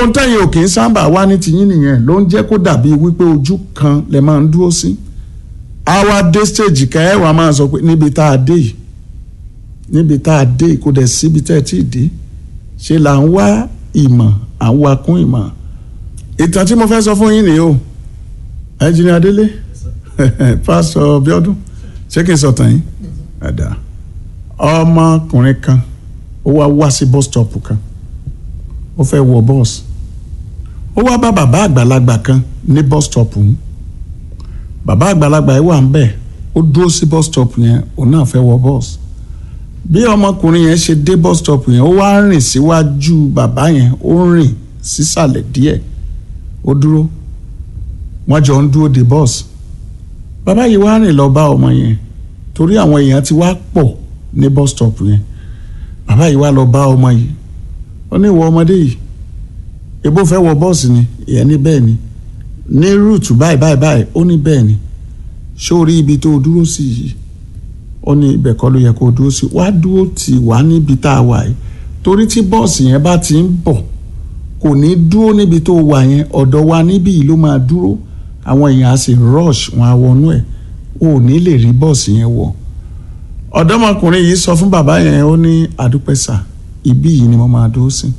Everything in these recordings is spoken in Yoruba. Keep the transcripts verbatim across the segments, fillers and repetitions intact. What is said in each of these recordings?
ohun tẹ́yìn ò kì í sábà wá ní tiyín nìyẹn ló ń jẹ́ kó dàbí wípé ojú kan lè máa ń dúró sí. àwa dé stage kan ẹ̀ wá máa sọ pé níbi tá a dé yìí níbi tá a dé kò dẹ̀ síbi tẹ́ ẹ tí ì dé ṣe là ń wá ìmọ̀ à ń wá kún ìmọ̀. ìtàn tí mo fẹ́ sọ fún yín nìyí o Engineer Délé Pastor Bíọ́dún ṣé kí n sọ tàn yín ẹ̀dá ọmọkùnrin kan ó wá wá sí bus stop kan ó fẹ́ wọ bus ó wá bá bàbá àgbàlagbà kan ní bus stop yìí bàbá àgbàlagbà yìí wà ń bẹ̀ ó dúró sí bus stop yẹn òun náà fẹ́ wọ bus bí ọmọkùnrin yẹn ṣe dé bus stop yẹn ó wá rìn síwájú bàbá yẹn ó rìn sísàlẹ̀ díẹ̀ ó dúró wọ́n jọ ń dúró de bus bàbá yìí wá rìn lọ bá ọmọ yẹn torí àwọn èèyàn ti wá pọ̀ ní bus stop yẹn bàbá yìí wá lọ bá ọmọ yìí ó ní ìwọ ọmọdé yìí ebó fẹ́ wọ bọ́ọ̀sì ni ìyẹn ní bẹ́ẹ̀ ni ní rúùtù báyìí báyìí báyìí ó ní bẹ́ẹ̀ ni sórí ibi tó dúró sí yìí ó ní ibẹ̀ kọ́ ló yẹ kó dúró sí wá dúró tì wá níbi tá a wà yìí torí tí bọ́ọ̀sì yẹn bá ti ń bọ̀ kò ní dúró níbi tó wà yẹn ọ̀dọ̀ wa níbí yìí ló máa dúró àwọn èèyàn á sì rush wọn á wọnú ẹ̀ ò ní lè rí bọ́ọ̀sì yẹn wọ̀ ọ̀dọ́mọkùnrin yìí sọ fún bàbá yẹn ó ní àdúpẹ́ sà ibí yìí ni mo máa dúró sí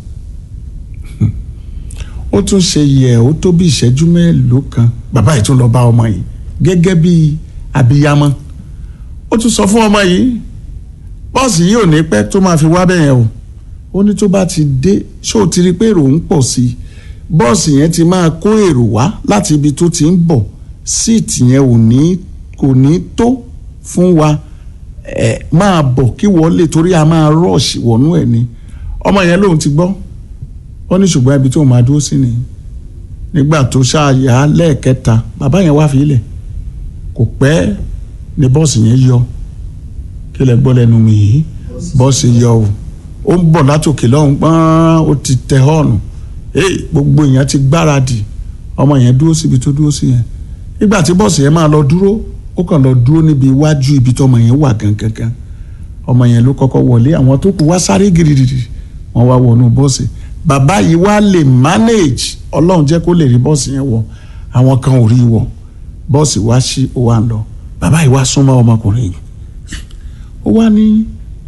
ó tún ṣe yẹ ó tó bí ìṣẹ́jú mélòó kan bàbá yìí tún lọ bá ọmọ yìí gẹ́gẹ́ bí abiyamọ ó tún sọ fún ọmọ yìí bọ́ọ̀sì yìí ò ní pẹ́ tó máa fi wá bẹ́yẹn o ó ní tó bá ti dé ṣó o ti rí pé èrò ń pọ̀ sí i bọ́ọ̀sì yẹn ti máa kó èrò wá láti ibi tó ti ń bọ̀ síìtì yẹn ò ní kò ní tó fún wa ẹ máa bọ̀ kí wọ́n lè torí a máa rush wọnú ẹ̀ ni ọmọ yẹn lòun ti gbọ́ ó ní ṣùgbọ́n ibi tó máa dúró sí ni nígbà tó ṣáàyà lẹ́ẹ̀kẹta bàbá yẹn wá fi ilẹ̀ kò pẹ́ ni bọ́ọ̀sì yẹn yọ kí lẹ gbọ́ lẹ́nu mi yìí bọ́ọ̀sì yọ o ó ń bọ̀ látòkè lọ́hùn pọ́n ó ti tẹ họ́ọ̀nù gbogbo èèyàn ti gbáradì ọmọ yẹn dúró síbi tó dúró sí yẹn nígbà tí bọ́ọ̀sì yẹn máa lọ dúró ó kàn lọ dúró níbi iwájú ibi tí ọmọ yẹn wà gangan ọmọ yẹn ló kọ́kọ́ wọlé àwọn tó kù wá sáré gidigidi wọ́n wá wọnú bọ́ọ̀sì bàbá yìí wá lè manage ọlọ́run jẹ́ kó lè rí bọ́ọ̀sì yẹn wọ̀ àwọn kan ò rí wọ̀ bọ́ọ̀sì wá sí ó wá ń lọ bàbá yìí wá súnmọ́ ọmọkùnrin yìí ó wá ní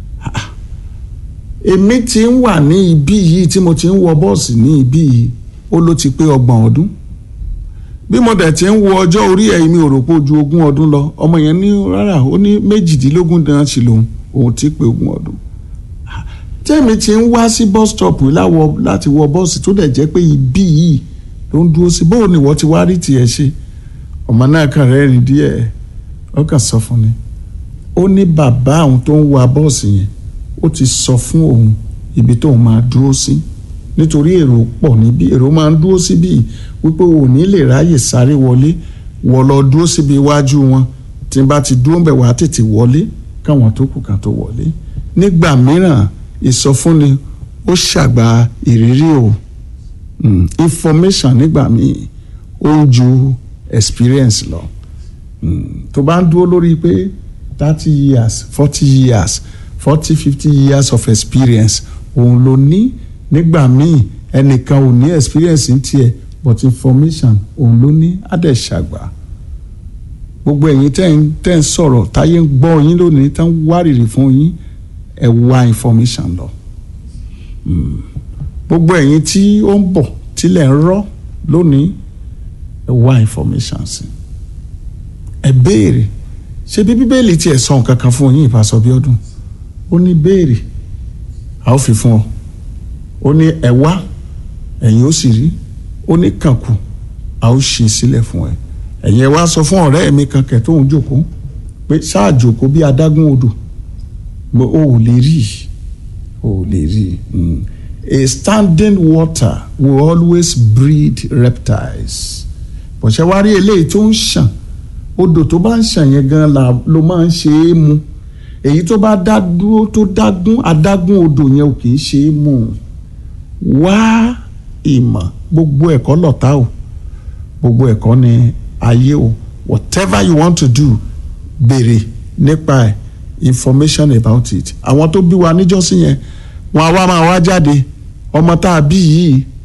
èmi ti ń wà ní ibí yìí tí mo ti ń wọ bọ́ọ̀sì ní ibí yìí ó ló ti pé ọgbọ̀n ọdún bí mo dẹ̀ ti ń wo ọjọ́ orí ẹ̀ mi ò rò pé ojú ogún ọdún lọ ọmọ yẹn ní rárá ó ní méjìdínlógún dáná sí lòun òun ti pé ogún ọdún tẹ́mi ti ń wá sí bus stop láwọ láti wọ bọ́ọ̀sì tó dẹ̀ jẹ́ pé ibí yìí ló ń dúró sí bóun ni wọ́n ti wá rí tiẹ̀ ṣe ọmọ náà kàn rẹ́rìn díẹ̀ ó kàn sọ fún ni ó ní bàbá àwọn tó ń wa bọ́ọ̀sì yẹn ó ti sọ fún òun ibi tóun máa dúró sí nítorí èrò pọ̀ níbí èrò máa ń dúró síbí wípé ò ní lè ráyè sáré wọlé wọ̀ lọ dúró síbi iwájú wọn tí n bá ti dúró ń bẹ̀ wá tètè wọlé káwọn tó kù kan tó wọlé nígbà mìíràn ìsọfúnni ó ṣàgbà ìrírí o mm. information nígbà míì ó ń ju experience lọ mm. tó bá ń dúró lórí pé thirty years forty years forty fifty years of experience òun ló ní nígbà míì ẹnìkan ò ní experience ní tiẹ̀ but information òun ló ní àdẹ̀ṣàgbà gbogbo ẹ̀yin tẹ́ ń tẹ́ ń sọ̀rọ̀ táyé ń gbọ́ yín lónìí tán wárìrì fún yín ẹ wá information lọ gbogbo ẹ̀yin tí ó ń bọ̀ tílẹ̀ ń rọ́ lónìí ẹ wá information sí ẹ béèrè ṣé bí bíbélì tiẹ̀ sọ nǹkan kan fún yín Pastor Bíọ́dún ó ní béèrè a ó fi fún ọ ó ní ẹ wá ẹ̀yin ó sì rí ó ní kànkù a ó ṣí sílẹ̀ fún ẹ ẹ̀yin ẹ wá sọ fún ọ̀rẹ́ mi kan kẹ̀ tó ń jókòó pé ṣáà jókòó bí adágún odò mo ò lè rí ò lè rí a standing water will always breed reptiles bọ̀ṣẹ́ wá rí eléyìí tó ń ṣàn odò tó bá ń ṣàn yẹn gan la ló máa ń ṣe é mu èyí tó bá dá dúró tó dágún adágún odò yẹn ò kì í ṣe é mu wá ìmọ̀ gbogbo ẹ̀kọ́ lọ̀tá o gbogbo ẹ̀kọ́ ni ayé o whatever you want to do béèrè nípa ẹ̀ information about it àwọn tó bí wa níjọ́sí yẹn wọn àwa máa wá jáde ọmọ tá a bí yìí